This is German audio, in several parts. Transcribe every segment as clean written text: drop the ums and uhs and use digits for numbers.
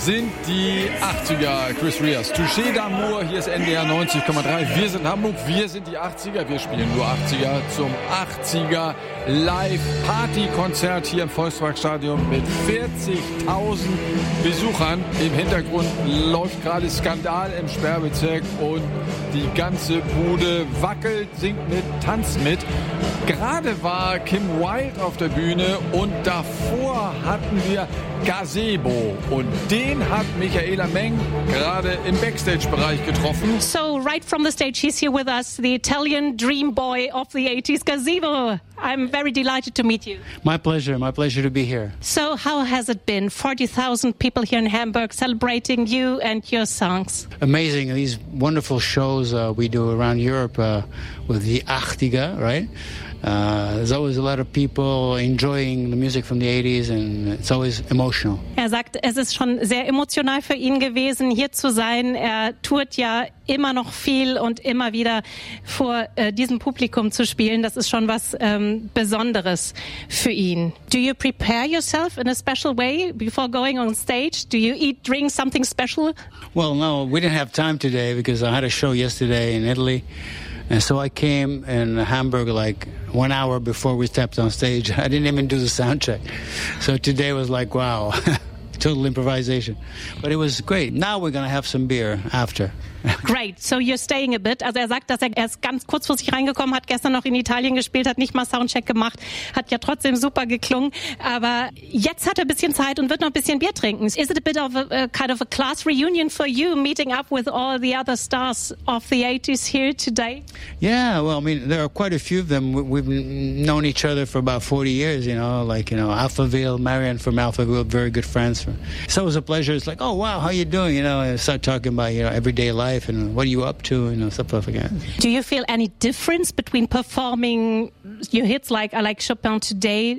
sind die 80er. Chris Rias, Touché d'amour, hier ist NDR 90,3. Wir sind Hamburg, wir sind die 80er. Wir spielen nur 80er zum 80er Live-Party-Konzert hier im Volksparkstadion mit 40.000 Besuchern. Im Hintergrund läuft gerade Skandal im Sperrbezirk und die ganze Bude wackelt, singt mit, tanzt mit. Gerade war Kim Wilde auf der Bühne und davor hatten wir Gazebo und den hat Michaela Meng gerade im Backstage-Bereich getroffen. So right from the stage he's here with us, the Italian dream boy of the 80s, Gazebo. I'm very delighted to meet you. My pleasure to be here. So how has it been? 40,000 people here in Hamburg celebrating you and your songs. Amazing, these wonderful shows we do around Europe with the 80er, right? There's always a lot of people enjoying the music from the 80s and it's always emotional. Er sagt, es ist schon sehr emotional für ihn gewesen, hier zu sein. Er tourt ja immer noch viel und immer wieder vor diesem Publikum zu spielen. Das ist schon was Besonderes für ihn. Do you prepare yourself in a special way before going on stage? Do you eat, drink something special? Well, no, we didn't have time today because I had a show yesterday in Italy. And so I came in Hamburg like 1 hour before we stepped on stage. I didn't even do the sound check. So today was like, wow, total improvisation. But it was great. Now we're going to have some beer after. Great, so you're staying a bit. Also er sagt, dass er erst ganz kurzfristig reingekommen hat, gestern noch in Italien gespielt, hat nicht mal Soundcheck gemacht, hat ja trotzdem super geklungen. Aber jetzt hat er ein bisschen Zeit und wird noch ein bisschen Bier trinken. Is it a bit of a kind of a class reunion for you, meeting up with all the other stars of the 80s here today? Yeah, well, I mean, there are quite a few of them. We've known each other for about 40 years, like, Alphaville, Marianne from Alphaville, very good friends. So it was a pleasure. It's like, oh, wow, how you doing? I start talking about, everyday life. And what are you up to, stuff like that. Do you feel any difference between performing your hits like I Like Chopin today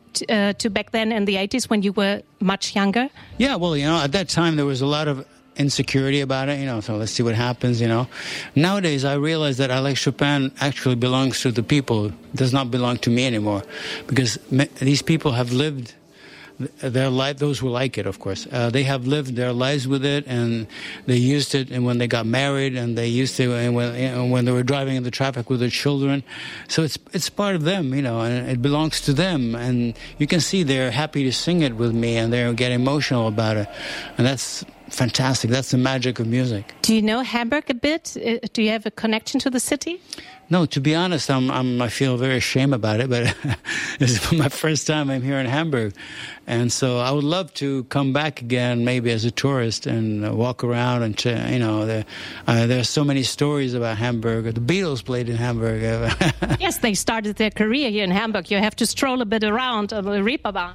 to back then in the 80s when you were much younger? Yeah, well, at that time there was a lot of insecurity about it, so let's see what happens, Nowadays I realize that I Like Chopin actually belongs to the people. It does not belong to me anymore because these people have lived their life, those who like it, of course, they have lived their lives with it, and they used it, and when they got married, and they used to, and when they were driving in the traffic with their children. So it's part of them, and it belongs to them, and you can see they're happy to sing it with me, and they get emotional about it, and that's fantastic. That's the magic of music. Do you know Hamburg a bit? Do you have a connection to the city? No, to be honest, I feel very ashamed about it, but it's my first time I'm here in Hamburg. And so I would love to come back again, maybe as a tourist, and walk around. And, there are so many stories about Hamburg. The Beatles played in Hamburg. Yes, they started their career here in Hamburg. You have to stroll a bit around the Reeperbahn.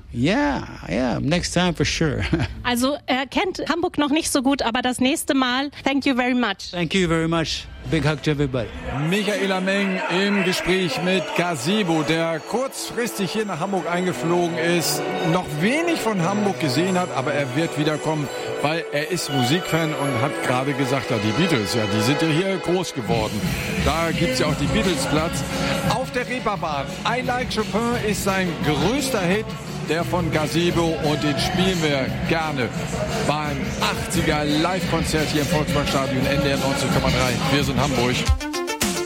Yeah, next time for sure. Also, er kennt Hamburg noch nicht so gut, aber das nächste Mal, thank you very much. Thank you very much. Big hug to everybody. Michaela Meng im Gespräch mit Gazebo, der kurzfristig hier nach Hamburg eingeflogen ist, noch wenig von Hamburg gesehen hat, aber er wird wiederkommen, weil er ist Musikfan und hat gerade gesagt, die Beatles, die sind ja hier groß geworden. Da gibt's ja auch die Beatles-Platz. Auf der Reeperbahn, I Like Chopin ist sein größter Hit, der von Gazebo, und den spielen wir gerne beim 80er Live-Konzert hier im Volksparkstadion NDR 90,3. Wir sind Hamburg.